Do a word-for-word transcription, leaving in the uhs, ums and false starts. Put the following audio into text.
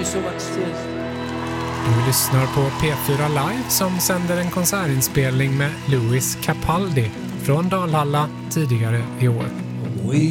you so much. Cheers. Du lyssnar på P fyra Live som sänder en konsertinspelning med Louis Capaldi från Dalhalla tidigare i år. We